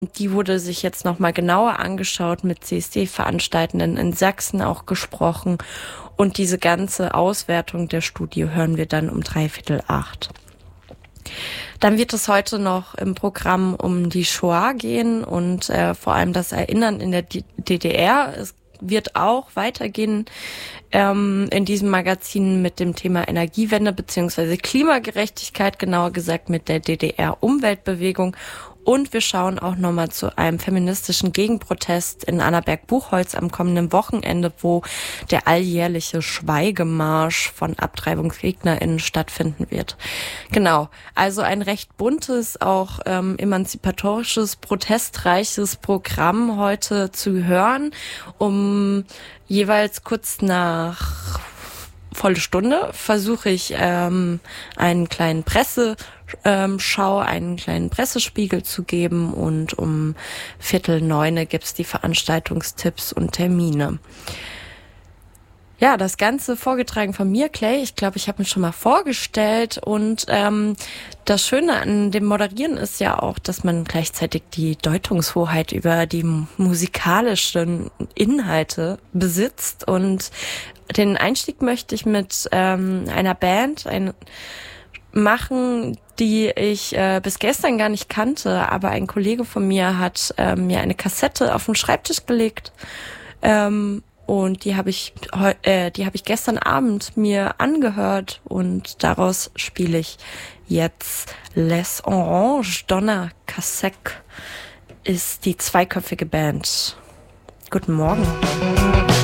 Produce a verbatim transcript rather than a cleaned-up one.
Die wurde sich jetzt nochmal genauer angeschaut, mit C S D-Veranstaltenden in Sachsen auch gesprochen. Und diese ganze Auswertung der Studie hören wir dann um dreiviertel acht. Dann wird es heute noch im Programm um die Shoah gehen und äh, vor allem das Erinnern in der D D R. Es wird auch weitergehen ähm, in diesem Magazin mit dem Thema Energiewende bzw. Klimagerechtigkeit, genauer gesagt mit der D D R-Umweltbewegung. Und wir schauen auch nochmal zu einem feministischen Gegenprotest in Annaberg-Buchholz am kommenden Wochenende, wo der alljährliche Schweigemarsch von AbtreibungsgegnerInnen stattfinden wird. Genau, also ein recht buntes, auch ähm, emanzipatorisches, protestreiches Programm heute zu hören, um jeweils kurz nach volle Stunde versuche ich ähm, einen kleinen Presseschau, ähm, einen kleinen Pressespiegel zu geben und um Viertel neune gibt's die Veranstaltungstipps und Termine. Ja, das Ganze vorgetragen von mir, Clay. Ich glaube, ich habe mich schon mal vorgestellt und ähm, das Schöne an dem Moderieren ist ja auch, dass man gleichzeitig die Deutungshoheit über die musikalischen Inhalte besitzt und den Einstieg möchte ich mit ähm, einer Band ein, machen, die ich äh, bis gestern gar nicht kannte, aber ein Kollege von mir hat äh, mir eine Kassette auf den Schreibtisch gelegt ähm, und die habe ich äh, die habe ich gestern Abend mir angehört und daraus spiele ich jetzt Les Oranges Donna Cassec ist die zweiköpfige Band. Guten Morgen.